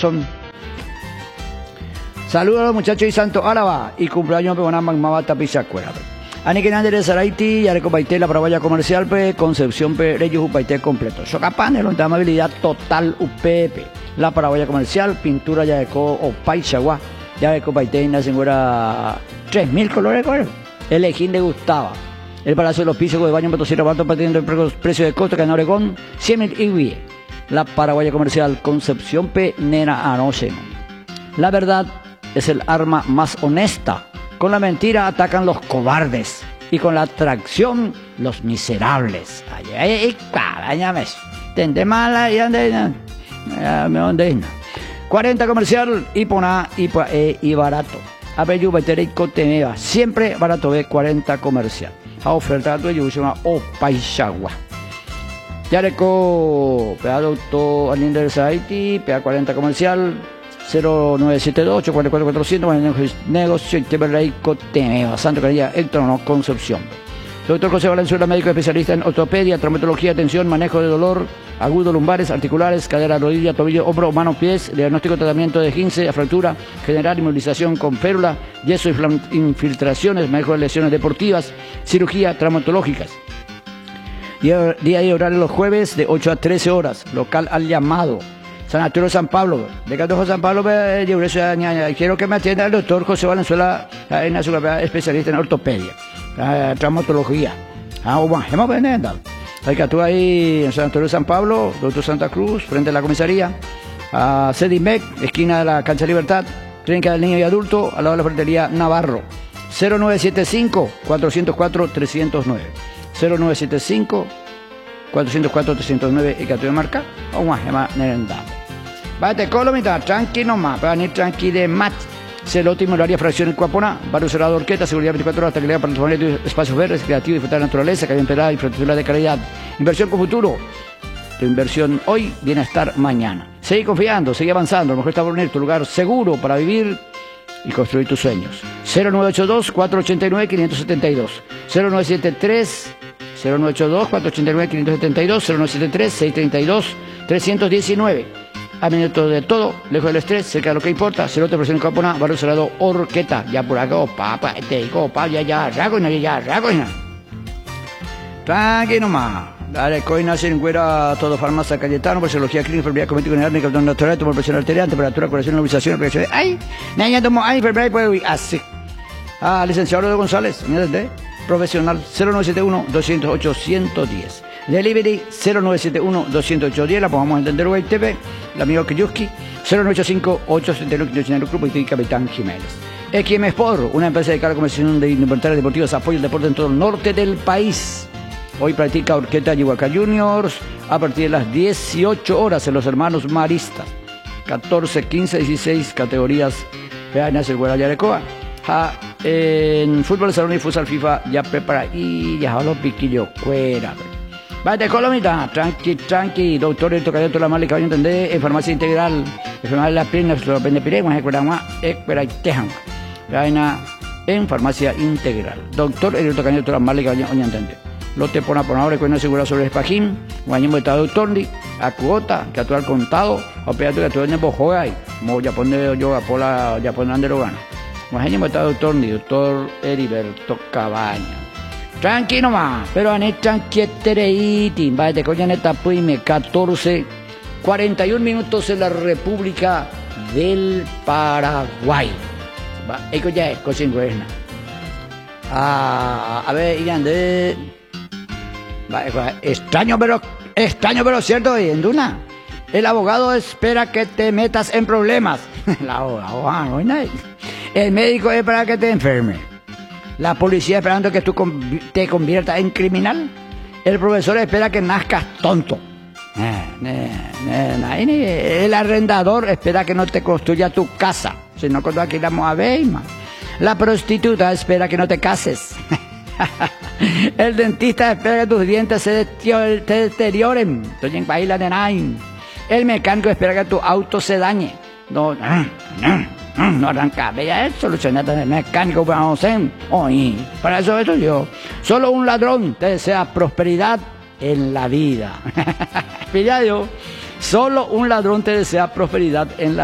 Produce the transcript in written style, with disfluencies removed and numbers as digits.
corazón. Saludos a los muchachos de Santo Álava y cumpleaños de una magmaba tapizacuera. Aniquenan de Saraiti, Yareco Paité, la Paraguaya Comercial, Concepción Reyes Upaité completo. Socapan, el de amabilidad total UPP. La Paraguaya Comercial, pintura Yareco o Paichagua, Yareco Paité, Nacengüera 3.000 colores, el ejín le gustaba. El Palacio de los Pisos de Baño Motosierra Bato partiendo el precio de costo que en Oregón, 100.000 y la Paraguaya Comercial, Concepción P. Nena Anoche. La verdad es el arma más honesta. Con la mentira atacan los cobardes y con la atracción los miserables. Ay, carañame. Tende mala y ande. 40 comercial y poná y barato. Apellido Beterico Teneva. Siempre barato de 40 comercial. A oferta de yo se llama Opaichagua. Yareco, PA Doctor Alinder Saiti, PA 40 comercial. 0972 844 negocio y Teberreico Teneva, Santo Canilla, Héctor No, Concepción. Doctor José Valenzuela, médico especialista en ortopedia, traumatología, atención, manejo de dolor agudo, lumbares, articulares, cadera, rodilla, tobillo, hombro, mano, pies, diagnóstico, tratamiento de esguince, fractura, general, inmovilización con férula, yeso, infiltraciones, manejo de lesiones deportivas, cirugía, traumatológicas. Día y horario los jueves de 8 a 13 horas, local al llamado. Sanatorio San Pablo, de Cantojo San Pablo, quiero que me atienda el doctor José Valenzuela, especialista en ortopedia, traumatología. Hemos venido. Hay que actuar ahí en Sanatorio San Pablo, doctor Santa Cruz, frente a la comisaría, a Sedimec, esquina de la Cancha Libertad, Clínica del Niño y Adulto, al lado de la ferretería Navarro. 0975-404-309. 0975-404-309 y que te marca, o más, nerendado. Vate colomita, tranqui nomás, para venir tranqui de mat. Celote, Moraria, Fracción y Cuapona, Barrio Cerrado, Orqueta, Seguridad 24 horas, tranquilidad para el espacios verdes, creativo y disfrutar de la naturaleza, calle emperada, infraestructura de calidad. Inversión con futuro. Tu inversión hoy, bienestar mañana. Seguí confiando, seguí avanzando. A lo mejor está por venir tu lugar seguro para vivir y construir tus sueños. 0982-489-572. 0973-489-572. 0973-632-319. A minuto de todo, lejos del estrés, cerca de lo que importa. Celote, Presión Capona, Barrio Cerrado, Orqueta. Ya por acá, papá, te digo, papá, ya, racoina. Tranqui nomás. Dale, coina, sin güera, todo farmacia Cayetano, Presiología Clínica, Enfermedad Cosmética General, Cartón Natural, Tumor Presión Arterial, Temperatura, Corazón, Movilización, Reacción. ¡Ay! Niña, tomo, ay, enfermedad, pues, así. Licenciado Rodrigo González, profesional, 0971-208-110. Delivery 0971-208-10, la podemos entender Uruguay TV, la amigo Kiyuski, 0985-879 Grupo y Capitán Jiménez. XM Sport, una empresa dedicada a la comercialización de inventarios deportivos, apoyo al deporte en todo el norte del país. Hoy practica Orqueta Yihuaca Juniors a partir de las 18 horas en los hermanos maristas. 14, 15, 16 categorías peanas el Guadalajara Yarecoa. En fútbol de salón y futsal FIFA ya prepara y ya los piquillos fuera. Vete colomita, tranqui, doctor el tocadero la mala que vaya a entender en farmacia integral, enfermedad de la pierna, se lo vende pirema, espera y tejan. Vaina en farmacia integral. Doctor el tocadero la mala que vaya a entender. Lo te pone por ahora con una seguridad sobre el espajín, guañemos de doctor ni a cuota, que actúa al contado, o pegado que actúa en el bojoga y como ya pone yo a pola, ya pone andero gana. Guañemos de doctor ni doctor Heriberto Cabaña. Tranquilo más, pero ane tranquietereiti, vaya de coña neta puime 14:41 minutos en la República del Paraguay. Va, eco ya es cochinguena. A ver, Ian de extraño pero cierto, y en Duna. El abogado espera que te metas en problemas. La abogada, no hay nadie. El médico es para que te enfermes. La policía esperando que tú te conviertas en criminal. El profesor espera que nazcas tonto. El arrendador espera que no te construya tu casa. Si no, cuando aquí vamos a ver, man. La prostituta espera que no te cases. El dentista espera que tus dientes se deterioren. El mecánico espera que tu auto se dañe. No arranca, vea eso, solucionar el mecánico, vamos a hacer. Para eso yo. Solo un ladrón te desea prosperidad en la vida. Pilla yo. Solo un ladrón te desea prosperidad en la vida.